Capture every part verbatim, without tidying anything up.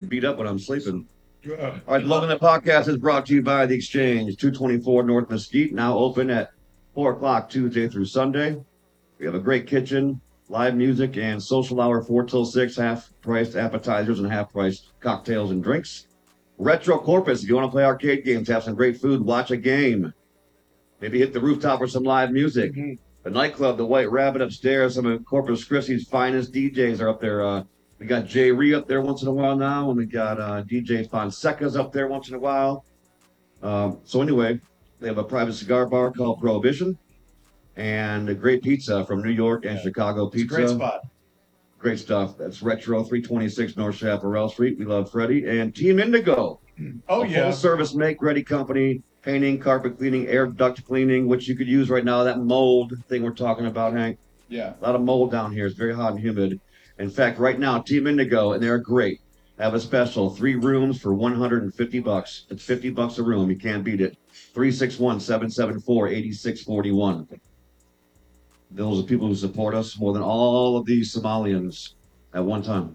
beat up when I'm sleeping. Uh, All right, Logan, the podcast is brought to you by The Exchange, two twenty-four North Mesquite, now open at four o'clock Tuesday through Sunday. We have a great kitchen, live music, and social hour four till six, half-priced appetizers and half-priced cocktails and drinks. Retro Corpus, if you want to play arcade games, have some great food, watch a game. Maybe hit the rooftop for some live music. Mhm. The nightclub, the White Rabbit upstairs, some of Corpus Christi's finest D Js are up there. Uh, we got Jay Ree up there once in a while now, and we got uh, D J Fonseca's up there once in a while. Um, so anyway, they have a private cigar bar called Prohibition, and a great pizza from New York and Yeah. Chicago It's a Pizza. great spot. Great stuff. That's Retro, three twenty-six North Chaparral Street. We love Freddie. And Team Indigo. Oh, a yeah. full-service make-ready company, painting, carpet cleaning, air duct cleaning, which you could use right now, that mold thing we're talking about, Hank. Yeah. A lot of mold down here. It's very hot and humid. In fact, right now, Team Indigo, and they're great, have a special, three rooms for one hundred fifty bucks. It's fifty bucks a room. You can't beat it. three six one, seven seven four, eight six four one. Those are people who support us more than all of these Somalians at one time.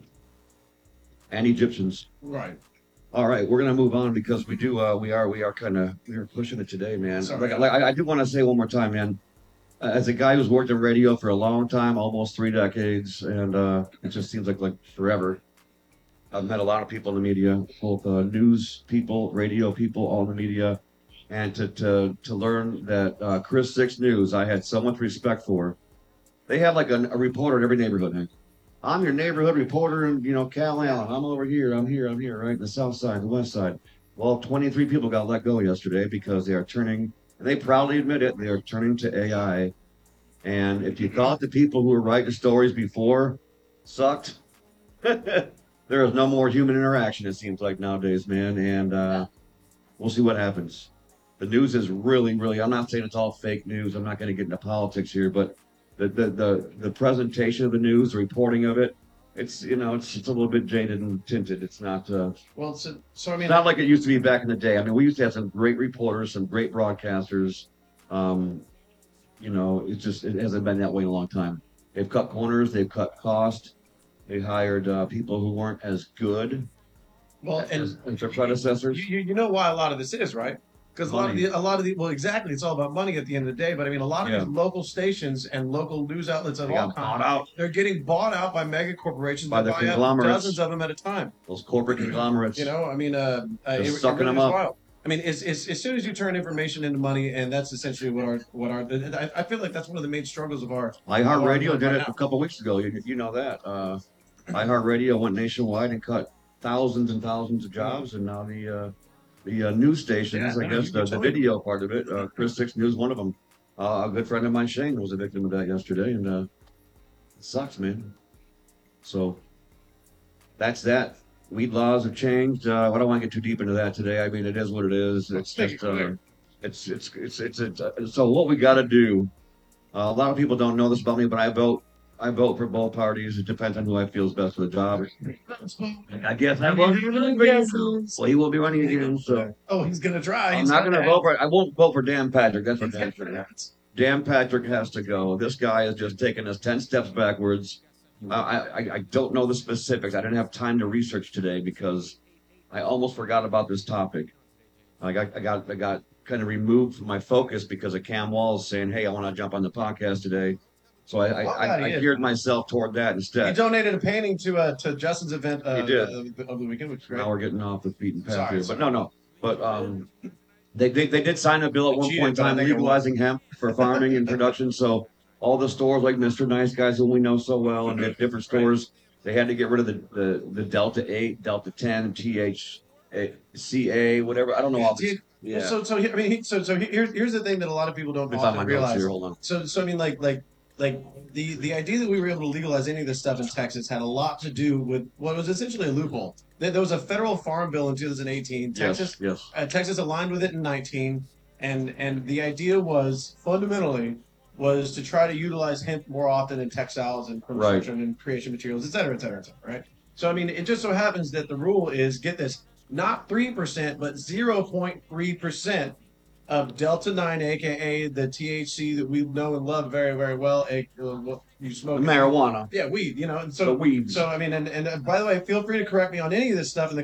And Egyptians. Right. All right, we're gonna move on because we do. Uh, we are. We are kind of. We are pushing it today, man. Sorry. Like, like I, I do want to say one more time, man. Uh, as a guy who's worked in radio for a long time, almost three decades, and uh, it just seems like like forever. I've met a lot of people in the media, both uh, news people, radio people, all in the media, and to to to learn that uh, Chris Six News, I had so much respect for. They have like a, a reporter in every neighborhood, Hank. I'm your neighborhood reporter, and you know, Cal Allen. I'm over here. I'm here. I'm here. Right, the south side, the west side. Well, twenty-three people got let go yesterday because they are turning, and they proudly admit it. They are turning to A I. And if you thought the people who were writing stories before sucked, there is no more human interaction. It seems like nowadays, man. And uh, we'll see what happens. The news is really, really. I'm not saying it's all fake news. I'm not going to get into politics here, but. The, the the the presentation of the news, the reporting of it, it's you know it's it's a little bit jaded and tinted. It's not uh, Well, so, so I mean, it's not like it used to be back in the day. I mean, we used to have some great reporters, some great broadcasters. Um, you know, it's just it hasn't been that way in a long time. They've cut corners, they've cut cost, they hired uh, people who weren't as good well, as, and as their predecessors. you, you know why a lot of this is, right? Because a lot of Money. the a lot of the well, exactly, it's all about money at the end of the day. But I mean, a lot of Yeah. these local stations and local news outlets of They all got bought kinds, out. they're getting bought out by mega corporations By that the buy up conglomerates. dozens of them at a time. Those corporate conglomerates. You know, I mean, uh, uh, Just it, sucking it really them is up. wild. I mean, it's, it's, as soon as you turn information into money, and that's essentially what our what our. I, I feel like that's one of the main struggles of our. iHeartRadio Right did it now. a couple weeks ago. You, you know that. Uh, iHeartRadio went nationwide and cut thousands and thousands of jobs, and now the uh, the uh, news stations, Yeah, I no, guess you- the, you the told me. video part of it, uh, Chris Six News, one of them. Uh, a good friend of mine, Shane, was a victim of that yesterday, and uh, it sucks, man. So that's that. Weed laws have changed. Uh, I don't want to get too deep into that today. I mean, it is what it is. It's Let's make just, it uh, clear. it's, it's, it's, it's, it's, uh, so what we got to do. Uh, a lot of people don't know this about me, but I vote. I vote for both parties. It depends on who I feel is best for the job. I guess I will be running again. Well, he will be running again. So Oh, he's gonna try. I'm He's not going to gonna vote for. I won't vote for Dan Patrick. That's for He's Dan. gonna- Patrick. Dan Patrick has to go. This guy has just taken us ten steps backwards. Uh, I, I I don't know the specifics. I didn't have time to research today because I almost forgot about this topic. I got I got I got kind of removed from my focus because of Cam Walls saying, "Hey, I want to jump on the podcast today." So I I, Well, I, yeah, I he is. geared myself toward that He instead. donated a painting to uh, to Justin's event uh, He did. Of, the, of the weekend, which is great. Now we're getting off the beaten path Sorry, here, sorry. but no, no. But um, they, they they did sign a bill at I one cheated, point in but I time think it was. legalizing hemp for farming and production. So all the stores like Mister Nice Guys, who we know so well, and the different stores, they had to get rid of the the, the Delta eight, Delta ten, T H C A, whatever. I don't know all this. Dude, Yeah. So so he- I mean, he, so so he- here's here's the thing that a lot of people don't Let me find my often notes realize. here. Hold on. So so I mean, like like like the the idea that we were able to legalize any of this stuff in Texas had a lot to do with what was essentially a loophole. There, there was a federal farm bill in two thousand eighteen. Texas Yes. Yes. uh, Texas aligned with it in nineteen, and and the idea was fundamentally was to try to utilize hemp more often in textiles and construction and creation materials, et cetera, et cetera, et cetera, right? So I mean, it just so happens that the rule is, get this, not three percent, but zero point three percent of Delta nine, aka the T H C that we know and love very, very well. A, uh, what you smoke Marijuana. Yeah, weed. You know, and The so weeds. so I mean, and, and uh, by the way, feel free to correct me on any of this stuff in the